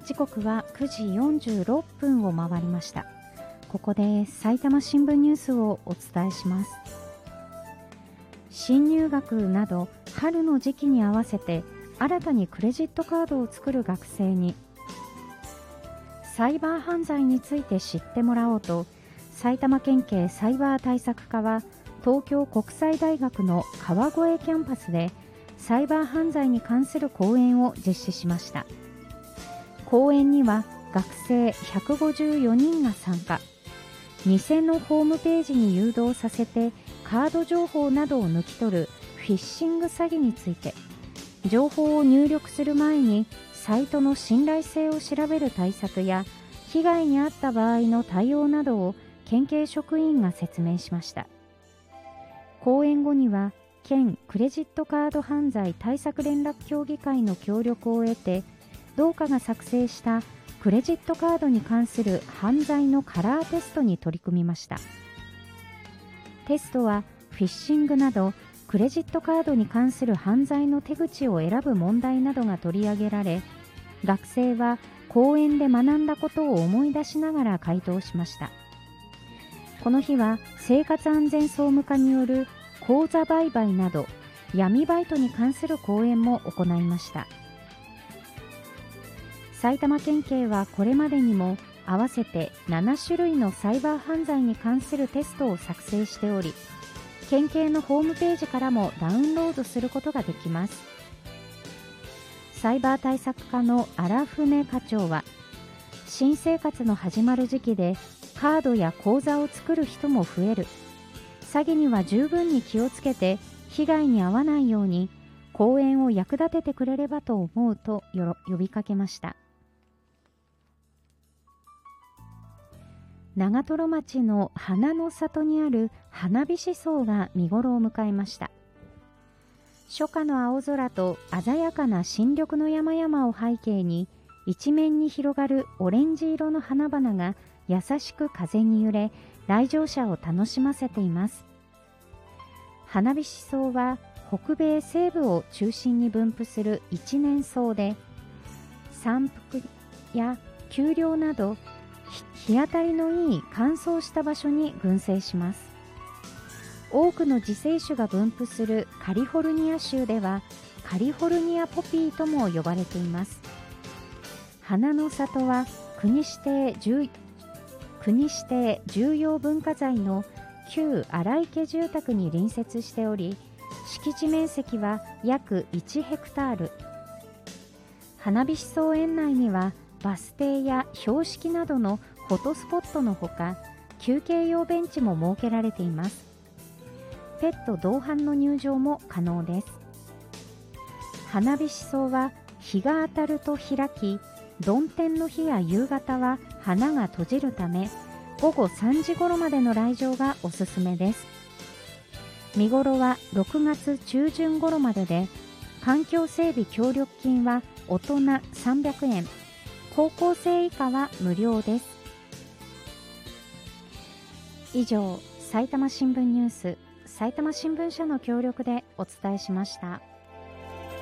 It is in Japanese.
時刻は9時46分を回りました。ここで埼玉新聞ニュースをお伝えします。新入学など春の時期に合わせて新たにクレジットカードを作る学生にサイバー犯罪について知ってもらおうと、埼玉県警サイバー対策課は東京国際大学の川越キャンパスでサイバー犯罪に関する講演を実施しました。講演には学生154人が参加。偽のホームページに誘導させてカード情報などを抜き取るフィッシング詐欺について、情報を入力する前にサイトの信頼性を調べる対策や被害に遭った場合の対応などを県警職員が説明しました。講演後には県クレジットカード犯罪対策連絡協議会の協力を得て、同課が作成したクレジットカードに関する犯罪のカラーテストに取り組みました。テストはフィッシングなどクレジットカードに関する犯罪の手口を選ぶ問題などが取り上げられ、学生は講演で学んだことを思い出しながら回答しました。この日は生活安全総務課による口座売買など闇バイトに関する講演も行いました。埼玉県警はこれまでにも合わせて7種類のサイバー犯罪に関するテストを作成しており、県警のホームページからもダウンロードすることができます。サイバー対策課の荒船課長は、新生活の始まる時期でカードや口座を作る人も増える。詐欺には十分に気をつけて被害に遭わないように講演を役立ててくれればと思うと呼びかけました。長瀞町の花の里にある花火師荘が見頃を迎えました。初夏の青空と鮮やかな新緑の山々を背景に、一面に広がるオレンジ色の花々が優しく風に揺れ、来場者を楽しませています。花火師荘は北米西部を中心に分布する一年草で、山腹や丘陵など日当たりのいい乾燥した場所に群生します。多くの自生種が分布するカリフォルニア州ではカリフォルニアポピーとも呼ばれています。花の里は国指定重要文化財の旧荒池住宅に隣接しており、敷地面積は約1ヘクタール。花火師荘園内にはバス停や標識などのフォトスポットのほか、休憩用ベンチも設けられています。ペット同伴の入場も可能です。花火師荘は日が当たると開き、曇天の日や夕方は花が閉じるため、午後3時頃までの来場がおすすめです。見頃は6月中旬頃までで、環境整備協力金は大人300円、高校生以下は無料です。以上、埼玉新聞ニュース、埼玉新聞社の協力でお伝えしました。